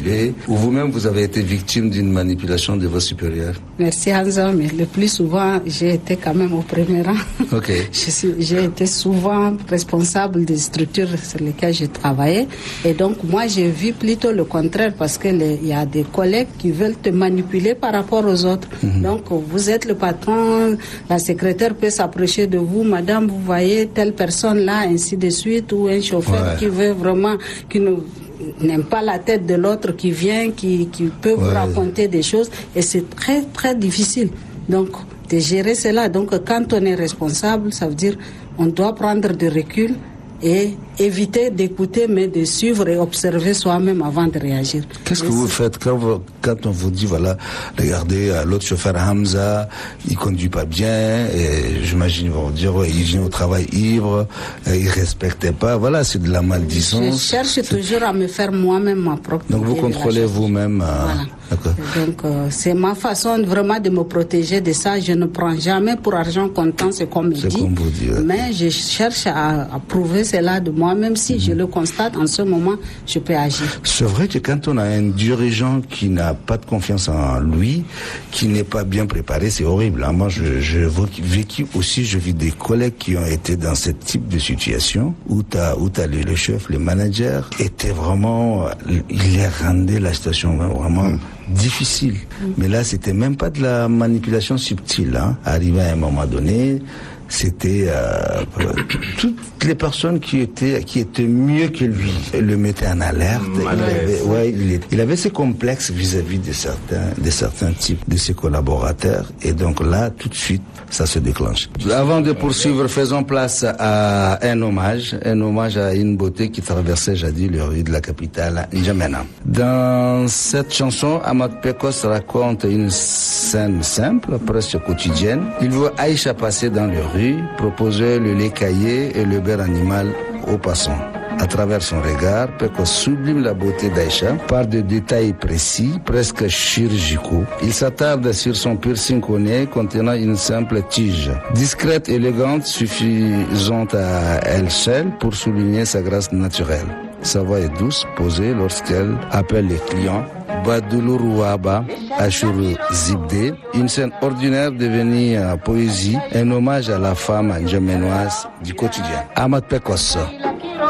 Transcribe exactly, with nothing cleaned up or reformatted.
manipulé, ou vous-même vous avez été victime d'une manipulation de vos supérieurs? Merci Hamza, mais le plus souvent j'ai été quand même au premier rang. Ok. Je suis, j'ai été souvent responsable des structures sur lesquelles j'ai travaillé, et donc moi j'ai vu plutôt le contraire, parce que les, il y a des collègues qui veulent te manipuler par rapport aux autres. Mm-hmm. Donc vous êtes le patron, la secrétaire peut s'approcher de vous, madame, vous voyez telle personne là, ainsi de suite, ou un chauffeur ouais. qui veut vraiment, qui ne n'aime pas la tête de l'autre, qui vient, qui, qui peut ouais. vous raconter des choses, et c'est très très difficile donc de gérer cela. Donc quand on est responsable, ça veut dire on doit prendre du recul et éviter d'écouter, mais de suivre et observer soi-même avant de réagir. Qu'est-ce que vous faites quand, vous, quand on vous dit, voilà, regardez, l'autre chauffeur Hamza, il conduit pas bien, et j'imagine ils vont dire, ouais, il vient au travail ivre, il respectait pas, voilà, c'est de la maledicence. Je cherche c'est... toujours à me faire moi-même ma propre. Donc vous contrôlez vous-même. Euh... Voilà. D'accord. Donc euh, c'est ma façon vraiment de me protéger de ça. Je ne prends jamais pour argent comptant, c'est comme il dit. Comme vous dit, ouais. Mais je cherche à, à prouver cela de moi, même si mmh. je le constate en ce moment, je peux agir. C'est vrai que quand on a un dirigeant qui n'a pas de confiance en lui, qui n'est pas bien préparé, c'est horrible. Hein. Moi, je, je vécu aussi, je vis des collègues qui ont été dans ce type de situation où t'as, où t'as le, le chef, le manager, était vraiment, il les rendait la situation vraiment mmh. difficile. Mmh. Mais là, c'était même pas de la manipulation subtile. Hein. Arrivé à un moment donné, c'était euh, toutes les personnes qui étaient qui étaient mieux que lui le mettaient en alerte. Il avait, ouais, il, il avait ce complexe vis-à-vis de certains de certains types de ses collaborateurs, et donc là tout de suite ça se déclenche. Avant de poursuivre, faisons place à un hommage, un hommage à une beauté qui traversait jadis les rues de la capitale, N'Djamena. Dans cette chanson, Ahmad Pekos raconte une scène simple, presque quotidienne. Il voit Aïcha passer dans les rues, proposer le lait caillé et le beurre animal aux passants. À travers son regard, Pekos sublime la beauté d'Aïcha par des détails précis, presque chirurgicaux. Il s'attarde sur son piercing au nez contenant une simple tige. Discrète, élégante, suffisante à elle seule pour souligner sa grâce naturelle. Sa voix est douce, posée lorsqu'elle appelle les clients. Badoulourou Waba, Ashuru Zibde, une scène ordinaire devenue poésie, un hommage à la femme n'djamenoise du quotidien. Ahmad Pekos.